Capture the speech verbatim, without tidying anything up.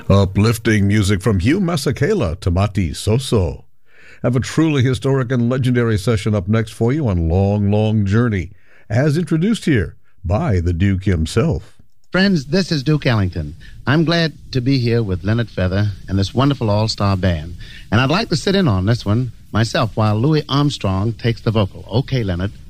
Uplifting music from Hugh Masekela to Mati Soso. Have a truly historic and legendary session up next for you on Long, Long Journey, as introduced here by the Duke himself. Friends, this is Duke Ellington. I'm glad to be here with Leonard Feather and this wonderful all-star band. And I'd like to sit in on this one myself while Louis Armstrong takes the vocal. Okay, Leonard.